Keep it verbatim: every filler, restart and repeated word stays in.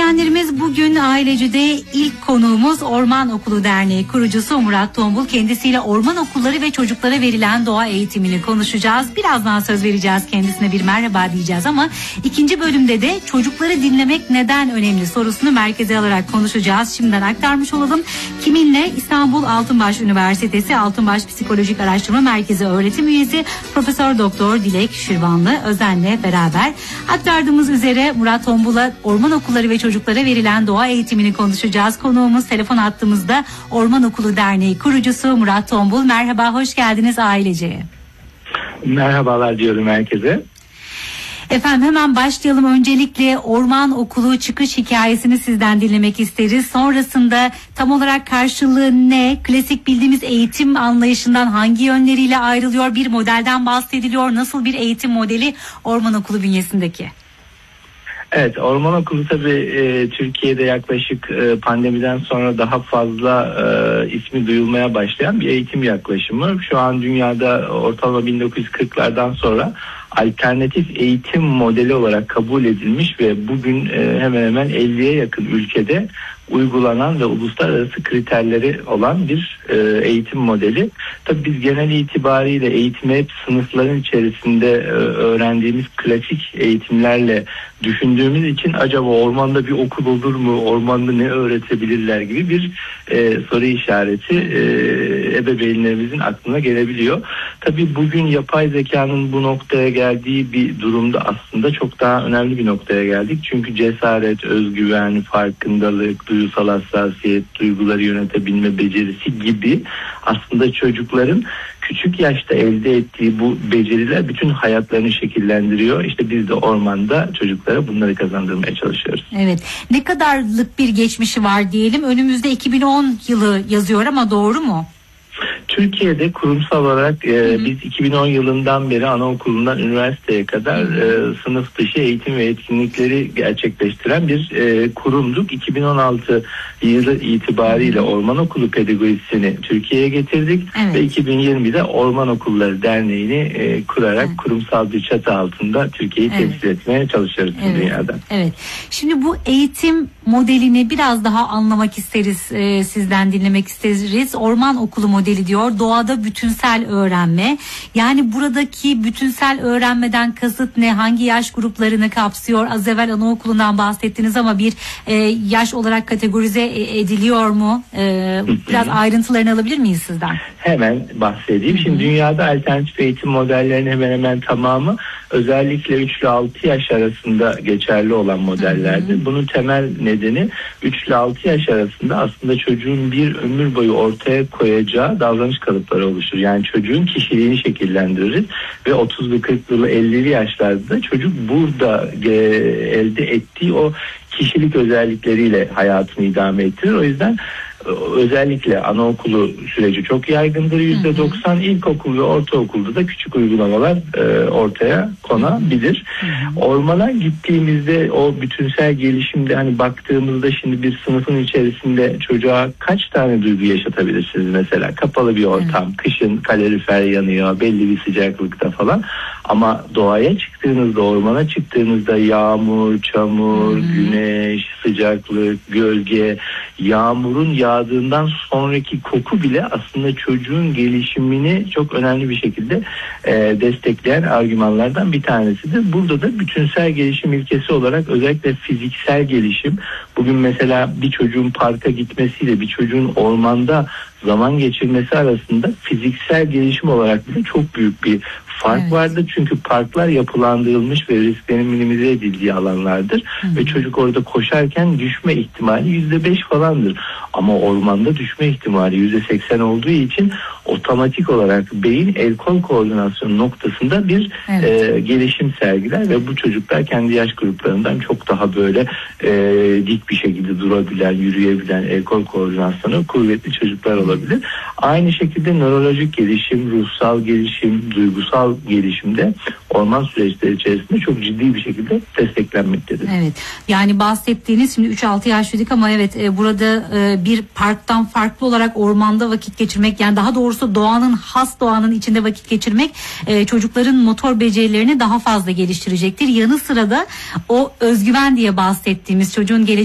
izleyenlerimiz, bugün Ailecide ilk konuğumuz Orman Okulu Derneği kurucusu Murat Tombul. Kendisiyle orman okulları ve çocuklara verilen doğa eğitimini konuşacağız. Birazdan söz vereceğiz, kendisine bir merhaba diyeceğiz ama ikinci bölümde de çocukları dinlemek neden önemli sorusunu merkeze alarak konuşacağız. Şimdiden aktarmış olalım. Kiminle? İstanbul Altınbaş Üniversitesi Altınbaş Psikolojik Araştırma Merkezi öğretim üyesi Profesör Doktor Dilek Şirvanlı Özen'le beraber aktardığımız üzere Murat Tombul'a orman okulları ve çocuklara verilen doğa eğitimini konuşacağız. Konuğumuz telefon attığımızda Orman Okulu Derneği kurucusu Murat Tombul. Merhaba, hoş geldiniz Ailece'ye. Merhabalar diyorum herkese. Efendim hemen başlayalım. Öncelikle Orman Okulu çıkış hikayesini sizden dinlemek isteriz. Sonrasında tam olarak karşılığı ne? Klasik bildiğimiz eğitim anlayışından hangi yönleriyle ayrılıyor? Bir modelden bahsediliyor. Nasıl bir eğitim modeli Orman Okulu bünyesindeki? Evet, Orman Okulu tabii e, Türkiye'de yaklaşık e, pandemiden sonra daha fazla e, ismi duyulmaya başlayan bir eğitim yaklaşımı. Şu an dünyada ortalama bin dokuz yüz kırklardan sonra alternatif eğitim modeli olarak kabul edilmiş ve bugün e, hemen hemen elliye yakın ülkede uygulanan ve uluslararası kriterleri olan bir e, eğitim modeli. Tabii biz genel itibariyle eğitimi hep sınıfların içerisinde e, öğrendiğimiz klasik eğitimlerle düşündüğümüz için acaba ormanda bir okul olur mu, ormanda ne öğretebilirler gibi bir e, soru işareti e, ebeveynlerimizin aklına gelebiliyor. Tabii bugün yapay zekanın bu noktaya geldiği bir durumda aslında çok daha önemli bir noktaya geldik. Çünkü cesaret, özgüven, farkındalık, duygusal hassasiyet, duyguları yönetebilme becerisi gibi aslında çocukların küçük yaşta elde ettiği bu beceriler bütün hayatlarını şekillendiriyor. İşte biz de ormanda çocuklara bunları kazandırmaya çalışıyoruz. Evet. Ne kadarlık bir geçmişi var diyelim? Önümüzde iki bin on yılı yazıyor ama doğru mu? Türkiye'de kurumsal olarak e, biz iki bin on yılından beri anaokulundan üniversiteye kadar e, sınıf dışı eğitim ve etkinlikleri gerçekleştiren bir e, kurumduk. iki bin on altı yılı itibariyle Orman Okulu pedagojisini Türkiye'ye getirdik. Evet. Ve iki bin yirmide Orman Okulları Derneği'ni e, kurarak evet. kurumsal bir çatı altında Türkiye'yi evet. temsil etmeye çalışıyoruz evet. dünyada. Evet. Şimdi bu eğitim modelini biraz daha anlamak isteriz, e, sizden dinlemek isteriz. Orman Okulu modeli diyor. Doğada bütünsel öğrenme. Yani buradaki bütünsel öğrenmeden kasıt ne? Hangi yaş gruplarını kapsıyor? Az evvel anaokulundan bahsettiniz ama bir e, yaş olarak kategorize ediliyor mu? E, biraz ayrıntılarını alabilir miyiz sizden? Hemen bahsedeyim. Şimdi dünyada alternatif eğitim modellerinin hemen hemen tamamı özellikle üç ile altı yaş arasında geçerli olan modellerdir. Bunun temel nedeni üç ile altı yaş arasında aslında çocuğun bir ömür boyu ortaya koyacağı davranış kalıpları oluşur. Yani çocuğun kişiliğini şekillendiririz ve otuzlu, kırklı, ellili yaşlarda çocuk burada e, elde ettiği o kişilik özellikleriyle hayatını idame ettirir. O yüzden özellikle anaokulu süreci çok yaygındır. yüzde doksan ilkokul ve ortaokulda da küçük uygulamalar e, ortaya konabilir. Hı hı. Ormana gittiğimizde o bütünsel gelişimde hani baktığımızda şimdi bir sınıfın içerisinde çocuğa kaç tane duygu yaşatabilirsiniz mesela? Kapalı bir ortam, hı. kışın kalorifer yanıyor, belli bir sıcaklıkta falan. Ama doğaya çıktığınızda, ormana çıktığınızda yağmur, çamur, hı. güneş, sıcaklık, gölge, yağmurun yağdığından sonraki koku bile aslında çocuğun gelişimini çok önemli bir şekilde e, destekleyen argümanlardan bir tanesidir. Burada da bütünsel gelişim ilkesi olarak özellikle fiziksel gelişim, bugün mesela bir çocuğun parka gitmesiyle bir çocuğun ormanda zaman geçirmesi arasında fiziksel gelişim olarak bile çok büyük bir fark evet. vardır. Çünkü parklar yapılandırılmış ve risklerin minimize edildiği alanlardır. Hı. Ve çocuk orada koşarken düşme ihtimali yüzde beş falandır. Ama ormanda düşme ihtimali yüzde seksen olduğu için otomatik olarak beyin el kol koordinasyonu noktasında bir evet. e, gelişim sergiler ve bu çocuklar kendi yaş gruplarından çok daha böyle e, dik bir şekilde durabilen, yürüyebilen, el kol koordinasyonu kuvvetli çocuklar olabilir. Aynı şekilde nörolojik gelişim, ruhsal gelişim, duygusal gelişimde orman süreçleri içerisinde çok ciddi bir şekilde desteklenmektedir. Evet. Yani bahsettiğiniz şimdi üç altı yaş dedik ama evet e, burada e, bir parktan farklı olarak ormanda vakit geçirmek, yani daha doğrusu doğanın, has doğanın içinde vakit geçirmek e, çocukların motor becerilerini daha fazla geliştirecektir. Yanı sıra da o özgüven diye bahsettiğimiz çocuğun geleceği